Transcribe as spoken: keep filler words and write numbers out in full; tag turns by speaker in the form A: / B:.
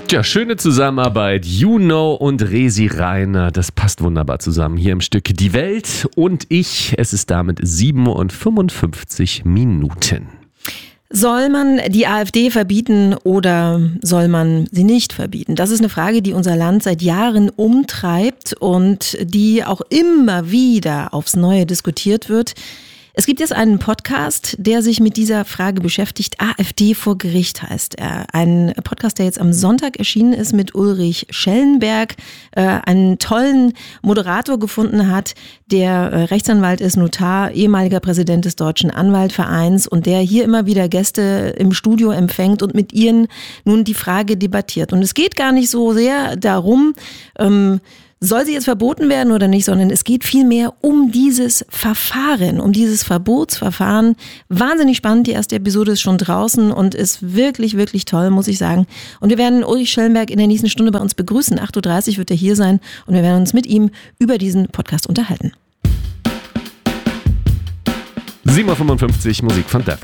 A: Tja, schöne Zusammenarbeit. Juno und Resi Reiner, das passt wunderbar zusammen hier im Stück Die Welt und ich. Es ist damit sieben Uhr fünfundfünfzig Minuten.
B: Soll man die AfD verbieten oder soll man sie nicht verbieten? Das ist eine Frage, die unser Land seit Jahren umtreibt und die auch immer wieder aufs Neue diskutiert wird. Es gibt jetzt einen Podcast, der sich mit dieser Frage beschäftigt. AfD vor Gericht heißt er. Ein Podcast, der jetzt am Sonntag erschienen ist mit Ulrich Schellenberg, äh, einen tollen Moderator gefunden hat, der äh, Rechtsanwalt ist, Notar, ehemaliger Präsident des Deutschen Anwaltvereins und der hier immer wieder Gäste im Studio empfängt und mit ihnen nun die Frage debattiert. Und es geht gar nicht so sehr darum, ähm, soll sie jetzt verboten werden oder nicht, sondern es geht vielmehr um dieses Verfahren, um dieses Verbotsverfahren. Wahnsinnig spannend, die erste Episode ist schon draußen und ist wirklich, wirklich toll, muss ich sagen. Und wir werden Ulrich Schellenberg in der nächsten Stunde bei uns begrüßen. acht Uhr dreißig wird er hier sein und wir werden uns mit ihm über diesen Podcast unterhalten.
A: sieben Uhr fünfundfünfzig, Musik von Defcon.